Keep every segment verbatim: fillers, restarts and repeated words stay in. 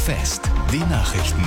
Fest, die Nachrichten.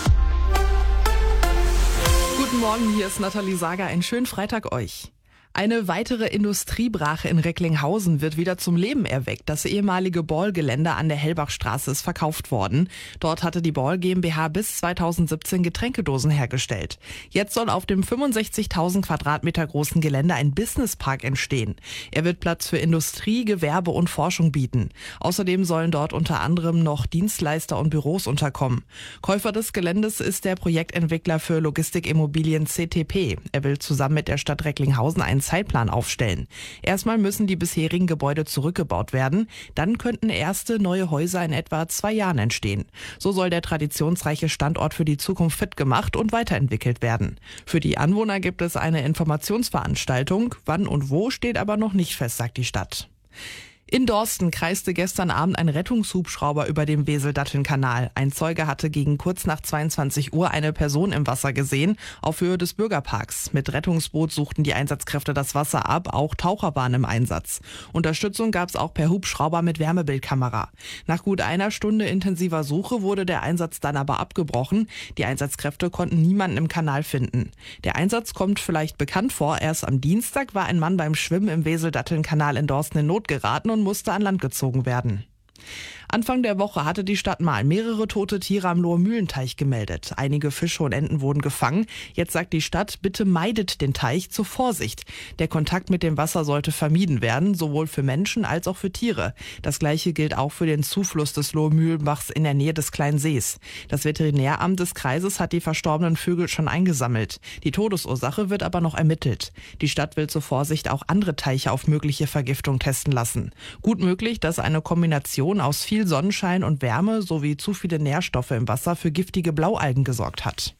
Guten Morgen, hier ist Nathalie Sager. Einen schönen Freitag euch. Eine weitere Industriebrache in Recklinghausen wird wieder zum Leben erweckt. Das ehemalige Ball-Gelände an der Hellbachstraße ist verkauft worden. Dort hatte die Ball GmbH bis zweitausendsiebzehn Getränkedosen hergestellt. Jetzt soll auf dem fünfundsechzigtausend Quadratmeter großen Gelände ein Businesspark entstehen. Er wird Platz für Industrie, Gewerbe und Forschung bieten. Außerdem sollen dort unter anderem noch Dienstleister und Büros unterkommen. Käufer des Geländes ist der Projektentwickler für Logistikimmobilien C T P. Er will zusammen mit der Stadt Recklinghausen einen Zeitplan aufstellen. Erstmal müssen die bisherigen Gebäude zurückgebaut werden. Dann könnten erste neue Häuser in etwa zwei Jahren entstehen. So soll der traditionsreiche Standort für die Zukunft fit gemacht und weiterentwickelt werden. Für die Anwohner gibt es eine Informationsveranstaltung. Wann und wo steht aber noch nicht fest, sagt die Stadt. In Dorsten kreiste gestern Abend ein Rettungshubschrauber über dem Wesel-Datteln-Kanal. Ein Zeuge hatte gegen kurz nach zweiundzwanzig Uhr eine Person im Wasser gesehen, auf Höhe des Bürgerparks. Mit Rettungsboot suchten die Einsatzkräfte das Wasser ab, auch Taucher waren im Einsatz. Unterstützung gab es auch per Hubschrauber mit Wärmebildkamera. Nach gut einer Stunde intensiver Suche wurde der Einsatz dann aber abgebrochen. Die Einsatzkräfte konnten niemanden im Kanal finden. Der Einsatz kommt vielleicht bekannt vor. Erst am Dienstag war ein Mann beim Schwimmen im Wesel-Datteln-Kanal in Dorsten in Not geraten und musste an Land gezogen werden. Anfang der Woche hatte die Stadt Mahl mehrere tote Tiere am Lohe-Mühlen-Teich gemeldet. Einige Fische und Enten wurden gefangen. Jetzt sagt die Stadt, bitte meidet den Teich zur Vorsicht. Der Kontakt mit dem Wasser sollte vermieden werden, sowohl für Menschen als auch für Tiere. Das Gleiche gilt auch für den Zufluss des Lohe-Mühlenbachs in der Nähe des kleinen Sees. Das Veterinäramt des Kreises hat die verstorbenen Vögel schon eingesammelt. Die Todesursache wird aber noch ermittelt. Die Stadt will zur Vorsicht auch andere Teiche auf mögliche Vergiftung testen lassen. Gut möglich, dass eine Kombination aus viel Sonnenschein und Wärme sowie zu viele Nährstoffe im Wasser für giftige Blaualgen gesorgt hat.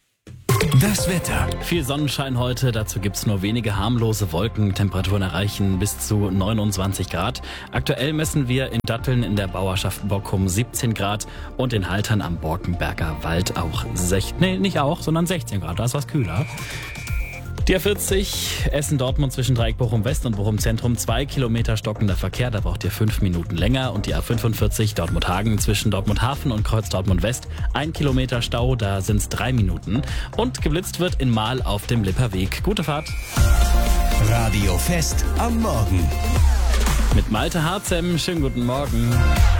Das Wetter. Viel Sonnenschein heute, dazu gibt's nur wenige harmlose Wolken. Temperaturen erreichen bis zu neunundzwanzig Grad. Aktuell messen wir in Datteln in der Bauerschaft Bockum siebzehn Grad und in Haltern am Borkenberger Wald auch sechzehn, nee, nicht auch, sondern sechzehn Grad, da ist was kühler. Die A vierzig, Essen-Dortmund zwischen Dreieck Bochum West und Bochum Zentrum, zwei Kilometer stockender Verkehr, da braucht ihr fünf Minuten länger. Und die A fünfundvierzig, Dortmund-Hagen zwischen Dortmund Hafen und Kreuz Dortmund West, ein Kilometer Stau, da sind's drei Minuten. Und geblitzt wird in Mahl auf dem Lipperweg. Gute Fahrt. Radio Fest am Morgen. Mit Malte Harzem, schönen guten Morgen.